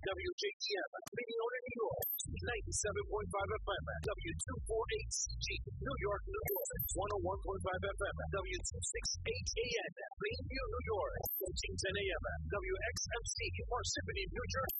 WJTM, Mineola, New York, 97.5 FM, W248CG, New York, New York, 101.5 FM, W268 AM, Plainview, New York, 1410 AM, WXMC, Parsippany, New Jersey.